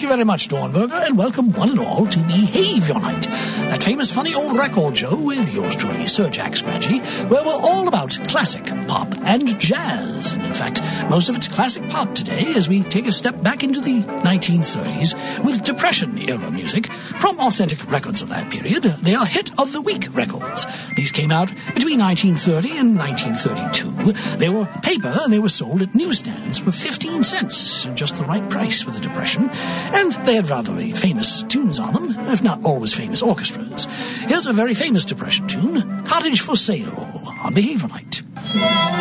you very much, Dornberger, and welcome one and all to Behavior Night, that famous funny old record show with yours truly, Sir Jack Scratchy, where we're all about classic pop and jazz, and in fact, most of it's classic pop today as we take a step back into the 1930s with Depression-era music from authentic records of that period. They are Hit of the Week records. These came out between 1930 and 1932. They were paper and they were sold at newsstands for 15 cents, just the right price for the Depression, and they had rather famous tunes on them, if not always famous orchestras. Here's a very famous Depression tune, Cottage for Sale, on Behavior Night.